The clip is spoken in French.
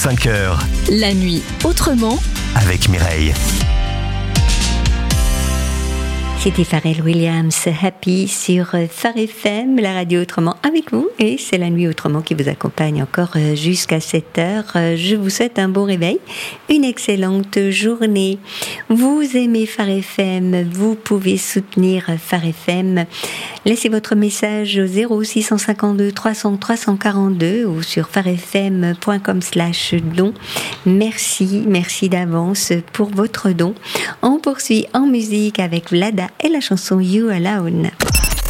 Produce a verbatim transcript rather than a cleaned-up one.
cinq heures. La nuit autrement Avec Mireille. C'était Pharrell Williams, Happy sur Phare F M, la radio autrement avec vous. Et c'est la nuit autrement qui vous accompagne encore jusqu'à sept heures. Je vous souhaite un bon réveil, une excellente journée. Vous aimez Phare F M, vous pouvez soutenir Phare F M. Laissez votre message au zéro six cent cinquante-deux trois cents trois cent quarante-deux ou sur pharefm point com slash don. Merci, merci d'avance pour votre don. On poursuit en musique avec Vlada et la chanson You Alone.